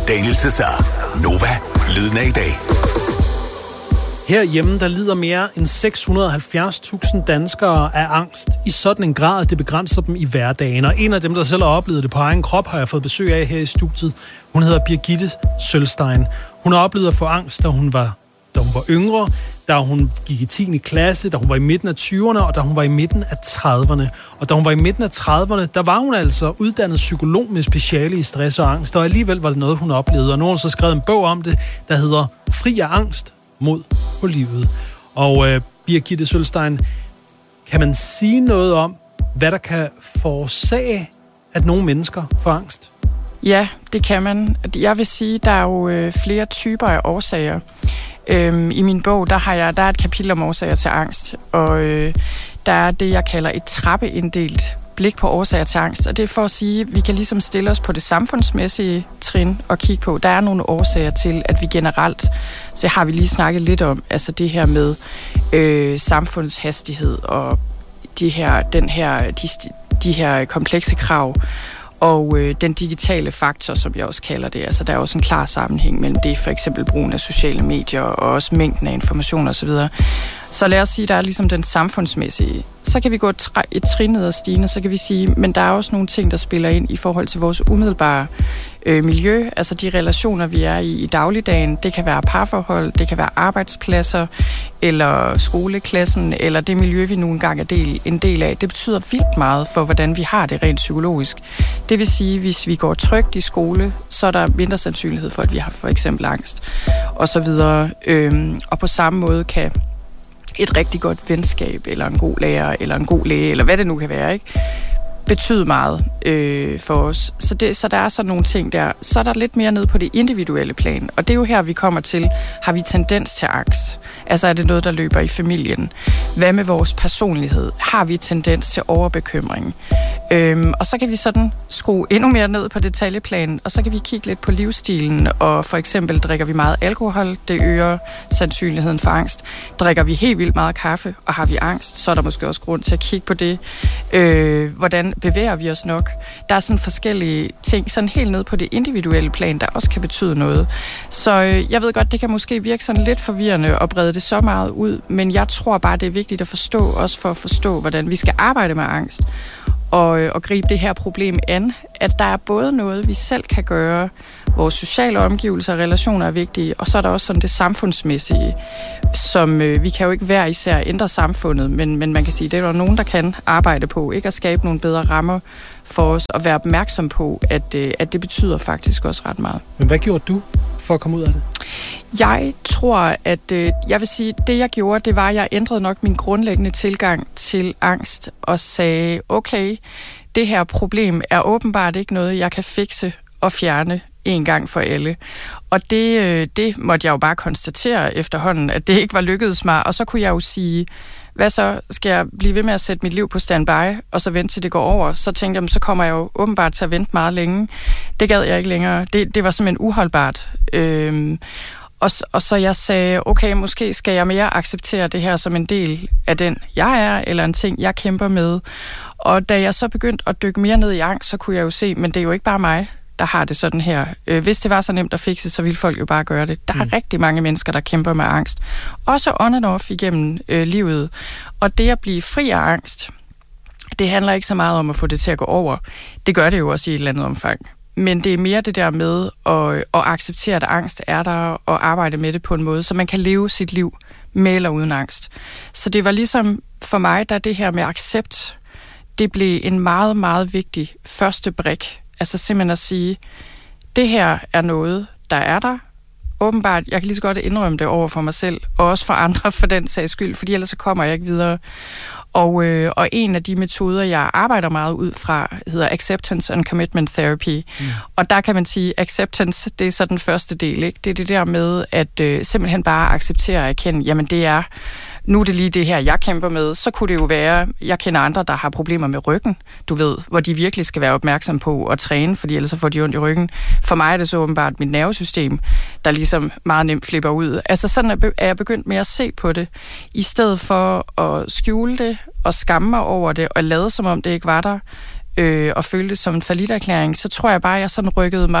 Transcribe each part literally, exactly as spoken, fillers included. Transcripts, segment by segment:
Daniel Cesar. Nova, lyden af i dag. Herhjemme, der lider mere end seks hundrede og halvfjerds tusind danskere af angst i sådan en grad, at det begrænser dem i hverdagen. Og en af dem, der selv har oplevet det på egen krop, har jeg fået besøg af her i studiet. Hun hedder Birgitte Sølstein. Hun har oplevet at få angst, da hun var, da hun var yngre, da hun gik i tiende klasse, da hun var i midten af tyverne, og da hun var i midten af trediverne. Og da hun var i midten af trediverne, der var hun altså uddannet psykolog med speciale i stress og angst, og alligevel var det noget, hun oplevede. Og nu har hun så skrevet en bog om det, der hedder Fri af angst, mod på livet. Og øh, Birgitte Sølstein, kan man sige noget om, hvad der kan forårsage, at nogle mennesker får angst? Ja, det kan man. Jeg vil sige, der er jo øh, flere typer af årsager. Øhm, I min bog, der har jeg der er et kapitel om årsager til angst, og øh, der er det, jeg kalder et trappeinddelt blik på årsager til angst, og det er for at sige, at vi kan ligesom stille os på det samfundsmæssige trin og kigge på, der er nogle årsager til, at vi generelt, så har vi lige snakket lidt om, altså det her med øh, samfundshastighed og de her, den her, de, de her komplekse krav, og øh, den digitale faktor, som jeg også kalder det. Altså, der er også en klar sammenhæng mellem det, for eksempel brugen af sociale medier, og også mængden af information osv. Så lad os sige, der er ligesom den samfundsmæssige. Så kan vi gå et, et trin ned ad stigende, så kan vi sige, men der er også nogle ting, der spiller ind i forhold til vores umiddelbare øh, miljø, altså de relationer, vi er i i dagligdagen. Det kan være parforhold, det kan være arbejdspladser, eller skoleklassen, eller det miljø, vi nu engang er del, en del af. Det betyder vildt meget for, hvordan vi har det rent psykologisk. Det vil sige, hvis vi går trygt i skole, så er der mindre sandsynlighed for, at vi har for eksempel angst, og så videre. Øhm, og på samme måde kan et rigtig godt venskab, eller en god lærer, eller en god læge, eller hvad det nu kan være, ikke, betyder meget øh, for os. Så, det, så der er sådan nogle ting der. Så er der lidt mere ned på det individuelle plan, og det er jo her, vi kommer til, har vi tendens til angst? Altså er det noget, der løber i familien? Hvad med vores personlighed? Har vi tendens til overbekymring? Øhm, og så kan vi sådan skrue endnu mere ned på detaljeplanen, og så kan vi kigge lidt på livsstilen, og for eksempel drikker vi meget alkohol, det øger sandsynligheden for angst. Drikker vi helt vildt meget kaffe, og har vi angst, så er der måske også grund til at kigge på det. Øh, hvordan bevæger vi os nok? Der er sådan forskellige ting, sådan helt ned på det individuelle plan, der også kan betyde noget. Så øh, jeg ved godt, det kan måske virke sådan lidt forvirrende at brede det så meget ud, men jeg tror bare, det er vigtigt at forstå, også for at forstå, hvordan vi skal arbejde med angst, og, og gribe det her problem an, at der er både noget, vi selv kan gøre, vores sociale omgivelser og relationer er vigtige, og så er der også sådan det samfundsmæssige, som øh, vi kan jo ikke hver især ændre samfundet, men, men man kan sige, det er der nogen, der kan arbejde på, ikke at skabe nogle bedre rammer for os, og være opmærksom på, at, øh, at det betyder faktisk også ret meget. Men hvad gjorde du for at komme ud af det? Jeg tror, at øh, jeg vil sige, det jeg gjorde, det var, at jeg ændrede nok min grundlæggende tilgang til angst, og sagde, okay, det her problem er åbenbart ikke noget, jeg kan fikse og fjerne en gang for alle. Og det, øh, det måtte jeg jo bare konstatere efterhånden, at det ikke var lykkedes mig, og så kunne jeg jo sige, hvad så, skal jeg blive ved med at sætte mit liv på standby, og så vente til det går over? Så tænkte jeg, så kommer jeg jo åbenbart til at vente meget længe. Det gad jeg ikke længere. Det, det var simpelthen uholdbart. Øhm, og, og så jeg sagde, okay, måske skal jeg mere acceptere det her som en del af den, jeg er, eller en ting, jeg kæmper med. Og da jeg så begyndte at dykke mere ned i angst, så kunne jeg jo se, men det er jo ikke bare mig, der har det sådan her. Hvis det var så nemt at fikse, så ville folk jo bare gøre det. Der er mm. rigtig mange mennesker, der kæmper med angst. Også on and off igennem øh, livet. Og det at blive fri af angst, det handler ikke så meget om at få det til at gå over. Det gør det jo også i et eller andet omfang. Men det er mere det der med at, at acceptere, at angst er der, og arbejde med det på en måde, så man kan leve sit liv med eller uden angst. Så det var ligesom for mig, da det her med accept, det blev en meget, meget vigtig første brik. Altså simpelthen at sige, det her er noget, der er der. Åbenbart, jeg kan lige så godt indrømme det over for mig selv, og også for andre for den sags skyld, fordi ellers så kommer jeg ikke videre. Og, øh, og en af de metoder, jeg arbejder meget ud fra, hedder Acceptance and Commitment Therapy. Mm. Og der kan man sige, acceptance, det er så den første del, ikke? Det er det der med, at øh, simpelthen bare acceptere og erkende, jamen det er, nu er det lige det her, jeg kæmper med. Så kunne det jo være, jeg kender andre, der har problemer med ryggen, du ved, hvor de virkelig skal være opmærksom på at træne, fordi ellers så får de ondt i ryggen. For mig er det så åbenbart mit nervesystem, der ligesom meget nemt flipper ud. Altså sådan er jeg begyndt med at se på det, i stedet for at skjule det, og skamme mig over det, og lade som om det ikke var der, øh, og føle det som en falliterklæring, så tror jeg bare, at jeg sådan rykkede mig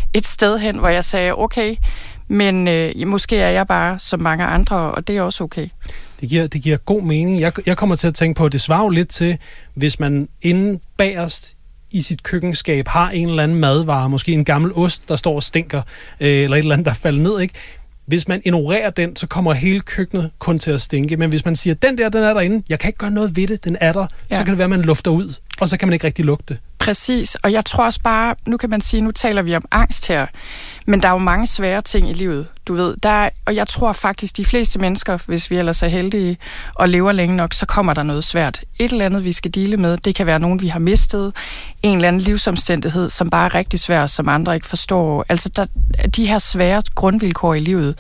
et sted hen, hvor jeg sagde, okay, men øh, måske er jeg bare som mange andre, og det er også okay. Det giver, det giver god mening. Jeg, jeg kommer til at tænke på, at det svarer jo lidt til, hvis man inde bagerst i sit køkkenskab har en eller anden madvare, måske en gammel ost, der står og stinker, øh, eller et eller andet, der falder ned, ikke? Hvis man ignorerer den, så kommer hele køkkenet kun til at stinke. Men hvis man siger, den der, den er derinde, jeg kan ikke gøre noget ved det, den er der, ja. Så kan det være, at man lufter ud, og så kan man ikke rigtig lugte. Præcis, og jeg tror også bare, nu kan man sige, nu taler vi om angst her, men der er jo mange svære ting i livet, du ved. Der er, og jeg tror faktisk, de fleste mennesker, hvis vi ellers er heldige og lever længe nok, så kommer der noget svært. Et eller andet, vi skal dele med, det kan være nogen, vi har mistet, en eller anden livsomstændighed, som bare er rigtig svær, som andre ikke forstår. Altså, der, de her svære grundvilkår i livet.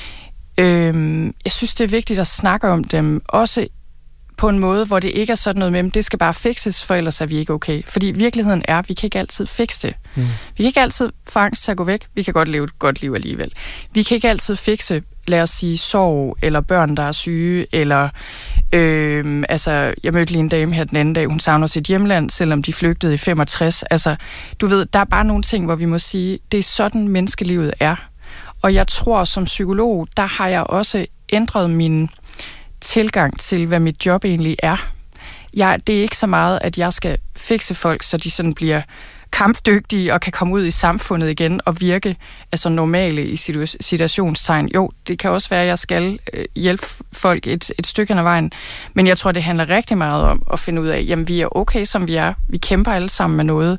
Øhm, jeg synes, det er vigtigt at snakke om dem, også på en måde, hvor det ikke er sådan noget med, det skal bare fikses, for ellers er vi ikke okay. Fordi virkeligheden er, at vi kan ikke altid fikse det. Mm. Vi kan ikke altid få angst til at gå væk. Vi kan godt leve et godt liv alligevel. Vi kan ikke altid fikse, lad os sige, sorg, eller børn, der er syge, eller øh, altså, jeg mødte lige en dame her den anden dag, hun savner sit hjemland, selvom de flygtede i femogtres. Altså, du ved, der er bare nogle ting, hvor vi må sige, det er sådan, menneskelivet er. Og jeg tror, som psykolog, der har jeg også ændret min tilgang til, hvad mit job egentlig er. Jeg, det er ikke så meget, at jeg skal fikse folk, så de sådan bliver kampdygtige og kan komme ud i samfundet igen og virke altså normale i situationstegn. Jo, det kan også være, at jeg skal hjælpe folk et, et stykke af vejen, men jeg tror, det handler rigtig meget om at finde ud af, jamen vi er okay, som vi er. Vi kæmper alle sammen med noget.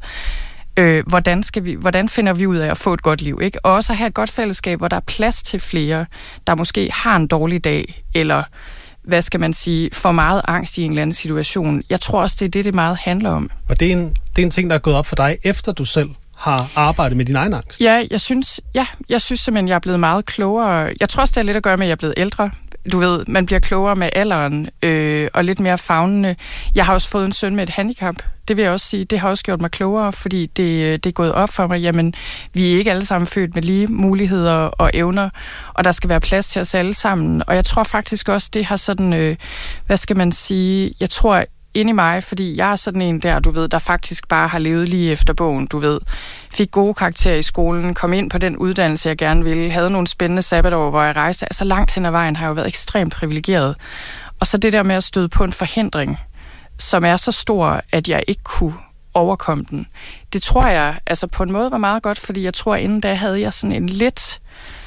Øh, hvordan, skal vi, hvordan finder vi ud af at få et godt liv, ikke? Og også at have et godt fællesskab, hvor der er plads til flere, der måske har en dårlig dag, eller hvad skal man sige, for meget angst i en eller anden situation. Jeg tror også, det er det, det meget handler om. Og det er en, det er en ting, der er gået op for dig, efter du selv har arbejdet med din egen angst? Ja, jeg synes, ja, jeg synes simpelthen, jeg er blevet meget klogere. Jeg tror også, det er lidt at gøre med, at jeg er blevet ældre. Du ved, man bliver klogere med alderen, øh, og lidt mere favnende. Jeg har også fået en søn med et handicap. Det vil jeg også sige, det har også gjort mig klogere, fordi det, det er gået op for mig, jamen, vi er ikke alle sammen født med lige muligheder og evner, og der skal være plads til os alle sammen. Og jeg tror faktisk også, det har sådan, øh, hvad skal man sige, jeg tror inde i mig, fordi jeg er sådan en der, du ved, der faktisk bare har levet lige efter bogen, du ved. Fik gode karakterer i skolen, kom ind på den uddannelse, jeg gerne ville, havde nogle spændende sabbatår, hvor jeg rejste. Altså langt hen ad vejen har jeg jo været ekstremt privilegeret. Og så det der med at støde på en forhindring, som er så stor, at jeg ikke kunne overkomme den. Det tror jeg, altså på en måde var meget godt, fordi jeg tror, inden da havde jeg sådan en lidt,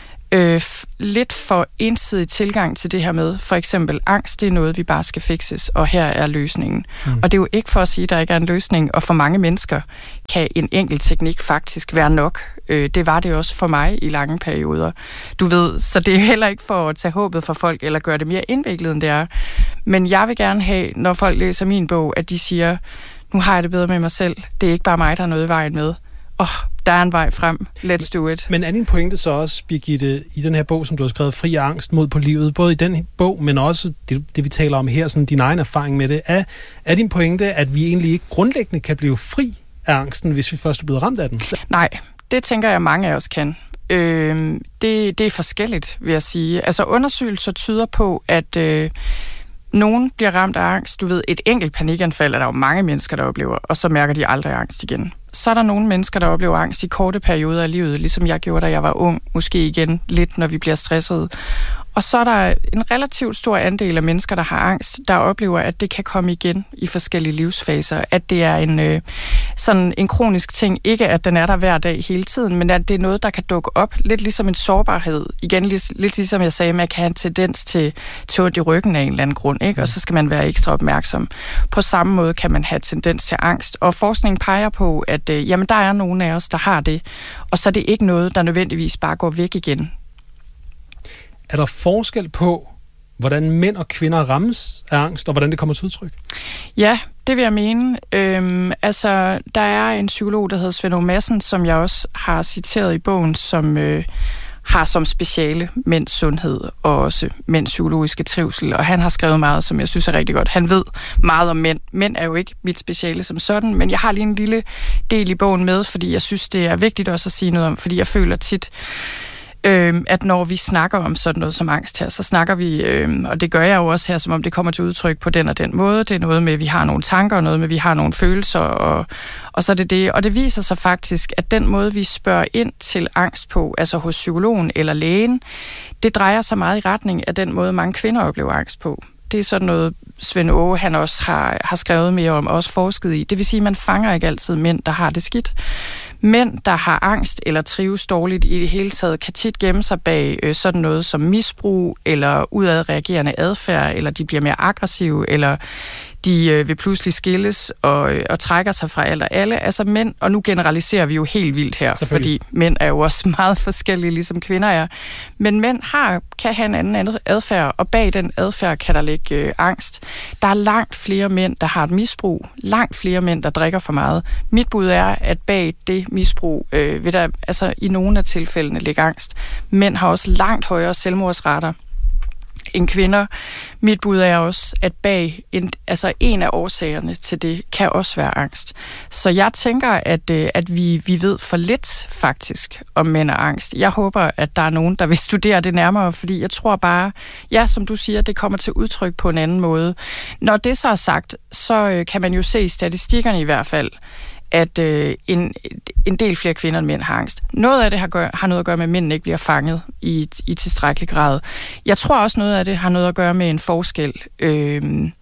øh, lidt for ensidig tilgang til det her med, for eksempel angst, det er noget, vi bare skal fikses, og her er løsningen. Mm. Og det er jo ikke for at sige, at der ikke er en løsning, og for mange mennesker kan en enkelt teknik faktisk være nok. Øh, det var det også for mig i lange perioder. Du ved, så det er heller ikke for at tage håbet for folk, eller gøre det mere indviklet, end det er. Men jeg vil gerne have, når folk læser min bog, at de siger, nu har jeg det bedre med mig selv. Det er ikke bare mig, der er noget i vejen med. Åh, oh, der er en vej frem. Let's do it. Men er din pointe så også, Birgitte, i den her bog, som du har skrevet, Fri af angst mod på livet, både i den bog, men også det, det vi taler om her, sådan din egen erfaring med det, er, er din pointe, at vi egentlig ikke grundlæggende kan blive fri af angsten, hvis vi først er blevet ramt af den? Nej, det tænker jeg, mange af os kan. Øh, det, det er forskelligt, vil jeg sige. Altså undersøgelser tyder på, at øh, nogen bliver ramt af angst. Du ved, et enkelt panikanfald er der jo mange mennesker, der oplever, og så mærker de aldrig angst igen. Så er der nogle mennesker, der oplever angst i korte perioder af livet, ligesom jeg gjorde, da jeg var ung, måske igen lidt, når vi bliver stressede. Og så er der en relativt stor andel af mennesker, der har angst, der oplever, at det kan komme igen i forskellige livsfaser. At det er en, øh, sådan en kronisk ting. Ikke at den er der hver dag hele tiden, men at det er noget, der kan dukke op. Lidt ligesom en sårbarhed. Igen, lidt, lidt ligesom jeg sagde, at man kan have en tendens til, til ondt i ryggen af en eller anden grund. Ikke? Og så skal man være ekstra opmærksom. På samme måde kan man have tendens til angst. Og forskningen peger på, at øh, jamen, der er nogen af os, der har det. Og så er det ikke noget, der nødvendigvis bare går væk igen. Er der forskel på, hvordan mænd og kvinder rammes af angst, og hvordan det kommer til udtryk? Ja, det vil jeg mene. Øhm, altså, der er en psykolog, der hedder Svend Aage Madsen, som jeg også har citeret i bogen, som øh, har som speciale mænds sundhed og også mænds psykologiske trivsel, og han har skrevet meget, som jeg synes er rigtig godt. Han ved meget om mænd. Mænd er jo ikke mit speciale som sådan, men jeg har lige en lille del i bogen med, fordi jeg synes, det er vigtigt også at sige noget om, fordi jeg føler tit, øh, at når vi snakker om sådan noget som angst her, så snakker vi, øh, og det gør jeg jo også her, som om det kommer til udtryk på den og den måde. Det er noget med, at vi har nogle tanker, og noget med, at vi har nogle følelser, og, og så er det det. Og det viser sig faktisk, at den måde, vi spørger ind til angst på, altså hos psykologen eller lægen, det drejer sig meget i retning af den måde, mange kvinder oplever angst på. Det er sådan noget, Svend Åge, han også har, har skrevet mere om, og også forsket i. Det vil sige, at man fanger ikke altid mænd, der har det skidt. Mænd, der har angst eller trives dårligt i det hele taget, kan tit gemme sig bag øh, sådan noget som misbrug, eller udadreagerende adfærd, eller de bliver mere aggressive, eller de øh, vil pludselig skilles og, øh, og trækker sig fra alt og alle. Altså mænd, og nu generaliserer vi jo helt vildt her, fordi mænd er jo også meget forskellige, ligesom kvinder er. Men mænd har, kan have en anden adfærd, og bag den adfærd kan der ligge øh, angst. Der er langt flere mænd, der har et misbrug. Langt flere mænd, der drikker for meget. Mit bud er, at bag det misbrug øh, vil der altså i nogle af tilfældene ligge angst. Mænd har også langt højere selvmordsrater end kvinder. Mit bud er også, at bag en, altså en af årsagerne til det kan også være angst. Så jeg tænker, at, at vi, vi ved for lidt faktisk om mænd og angst. Jeg håber, at der er nogen, der vil studere det nærmere, fordi jeg tror bare, ja, som du siger, det kommer til udtryk på en anden måde. Når det så er sagt, så kan man jo se i statistikkerne i hvert fald, at øh, en, en del flere kvinder end mænd har angst. Noget af det har, gør, har noget at gøre med, at mændene ikke bliver fanget i, i tilstrækkelig grad. Jeg tror også, noget af det har noget at gøre med en forskel øh,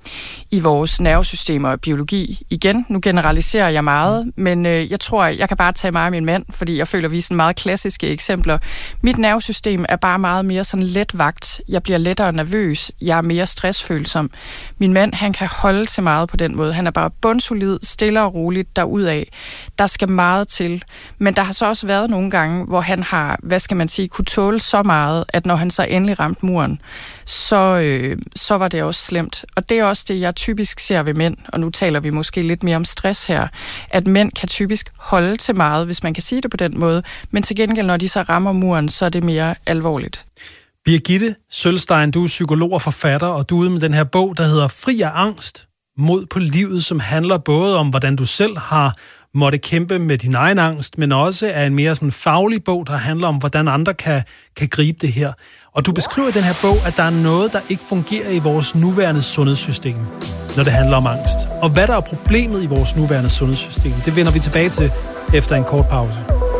i vores nervesystemer og biologi. Igen, nu generaliserer jeg meget, men øh, jeg tror, jeg kan bare tage mig og min mand, fordi jeg føler, vi er sådan meget klassiske eksempler. Mit nervesystem er bare meget mere sådan letvagt. Jeg bliver lettere nervøs. Jeg er mere stressfølsom. Min mand, han kan holde til meget på den måde. Han er bare bundsolid, stille og roligt derudad. Der skal meget til. Men der har så også været nogle gange, hvor han har, hvad skal man sige, kunne tåle så meget, at når han så endelig ramte muren, så, øh, så var det også slemt. Og det er også det, jeg typisk ser ved mænd, og nu taler vi måske lidt mere om stress her, at mænd kan typisk holde til meget, hvis man kan sige det på den måde, men til gengæld, når de så rammer muren, så er det mere alvorligt. Birgitte Sølstein, du er psykolog og forfatter, og du er ude med den her bog, der hedder Fri af angst, mod på livet, som handler både om, hvordan du selv har måtte kæmpe med din egen angst, men også er en mere sådan faglig bog, der handler om, hvordan andre kan, kan gribe det her. Og du beskriver i den her bog, at der er noget, der ikke fungerer i vores nuværende sundhedssystem, når det handler om angst. Og hvad der er problemet i vores nuværende sundhedssystem, det vender vi tilbage til efter en kort pause.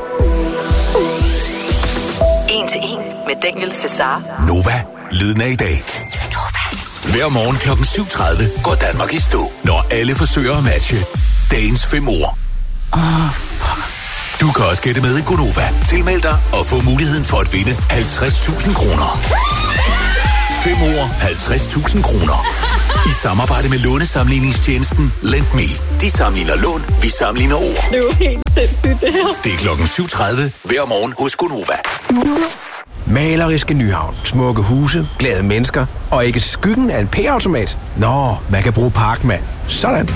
En til en med Daniel Cesar. Nova, lyden af i dag. Hver morgen klokken syv tredive går Danmark i stå, når alle forsøger at matche dagens fem ord. Åh, oh, fuck. Du kan også gætte med i Gonova. Tilmeld dig og få muligheden for at vinde halvtreds tusind kroner. Fem ord, halvtreds tusind kroner. I samarbejde med lånesamligningstjenesten LendMe. De sammenligner lån, vi sammenligner ord. Det er jo helt sindssygt, det her. Det er klokken syv tredive hver morgen hos Gonova. Maleriske Nyhavn, smukke huse, glade mennesker og ikke skyggen af en P-automat. Nå, man kan bruge Parkman. Sådan.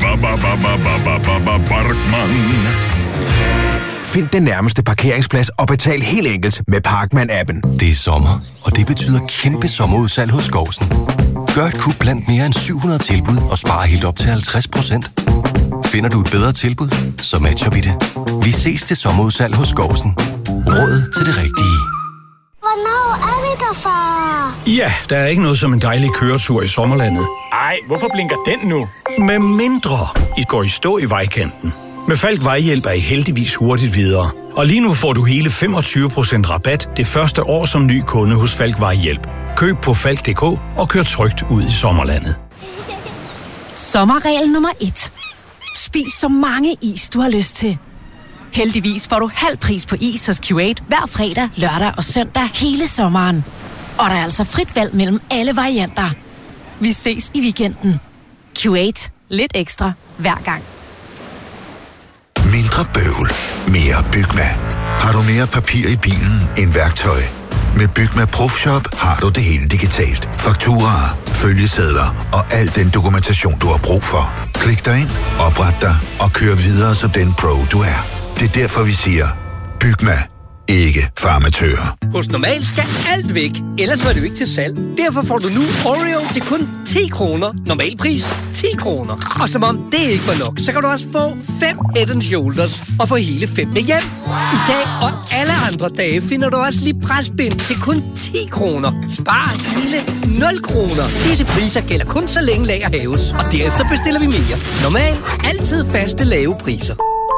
Find den nærmeste parkeringsplads og betal helt enkelt med Parkman-appen. Det er sommer, og det betyder kæmpe sommerudsalg hos Skovsen. Gør et kup blandt mere end syv hundrede tilbud og spar helt op til halvtreds procent. Finder du et bedre tilbud, så matcher vi det. Vi ses til sommerudsalg hos Skovsen. Råd til det rigtige. Hvornår er vi der, far? Ja, der er ikke noget som en dejlig køretur i sommerlandet. Ej, hvorfor blinker den nu? Med mindre I går i stå i vejkanten. Med Falk Vejhjælp er I heldigvis hurtigt videre. Og lige nu får du hele femogtyve procent rabat det første år som ny kunde hos Falk Vejhjælp. Køb på falk punktum d k og kør trygt ud i sommerlandet. Sommerregel nummer et. Spis så mange is, du har lyst til. Heldigvis får du halv pris på is hos Q otte hver fredag, lørdag og søndag hele sommeren. Og der er altså frit valg mellem alle varianter. Vi ses i weekenden. Q otte. Lidt ekstra hver gang. Mindre bøvl. Mere Bygma. Har du mere papir i bilen end værktøj? Med Bygma Profshop har du det hele digitalt. Fakturaer, følgesedler og al den dokumentation, du har brug for. Klik dig ind, opret dig og kør videre som den pro, du er. Det er derfor, vi siger, Bygma. Ikke for amatører. Hos Normal skal alt væk, ellers var det jo ikke til salg. Derfor får du nu Oreo til kun ti kroner. Normalpris ti kroner. Og som om det ikke var nok, så kan du også få fem Head and Shoulders og få hele fem med hjem. I dag og alle andre dage finder du også lige presbind til kun ti kroner. Spar hele nul kroner. Disse priser gælder kun så længe lager haves, og derefter bestiller vi mere. Normal. Altid faste lave priser.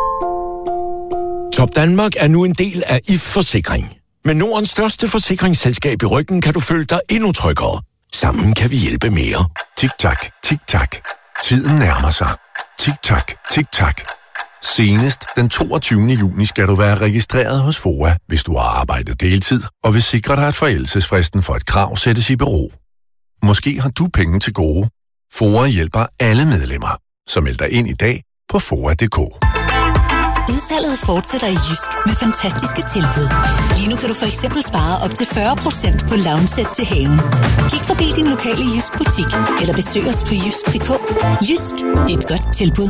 Top Danmark er nu en del af I F Forsikring. Med Nordens største forsikringsselskab i ryggen kan du føle dig endnu tryggere. Sammen kan vi hjælpe mere. Tik-tak, tik-tak. Tiden nærmer sig. Tik-tak, tik-tak. Senest den toogtyvende juni skal du være registreret hos F O A, hvis du har arbejdet deltid, og vil sikre dig, at forældelsesfristen for et krav sættes i bero. Måske har du penge til gode. F O A hjælper alle medlemmer. Så meld dig ind i dag på foa punktum d k. Udsalget fortsætter i Jysk med fantastiske tilbud. Lige nu kan du for eksempel spare op til fyrre procent på lounge til haven. Kig forbi din lokale Jysk butik, eller besøg os på jysk punktum d k. Jysk, det er et godt tilbud.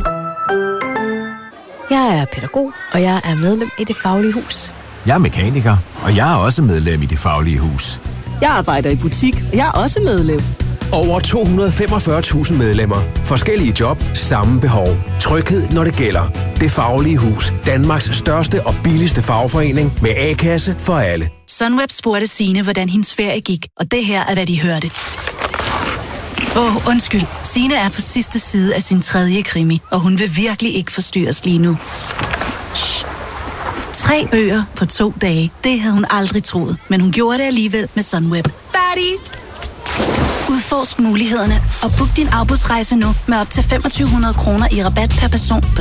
Jeg er pædagog, og jeg er medlem i Det Faglige Hus. Jeg er mekaniker, og jeg er også medlem i Det Faglige Hus. Jeg arbejder i butik, og jeg er også medlem. Over to hundrede og femogfyrre tusind medlemmer. Forskellige job, samme behov. Tryghed, når det gælder. Det Faglige Hus. Danmarks største og billigste fagforening med A-kasse for alle. Sunweb spurgte Signe, hvordan hendes ferie gik, og det her er, hvad de hørte. Åh, oh, undskyld. Signe er på sidste side af sin tredje krimi, og hun vil virkelig ikke forstyrres lige nu. Shh. Tre bøger på to dage. Det havde hun aldrig troet, men hun gjorde det alligevel med Sunweb. Færdig! Udforsk mulighederne og book din afbudsrejse nu med op til to tusind fem hundrede kroner i rabat per person på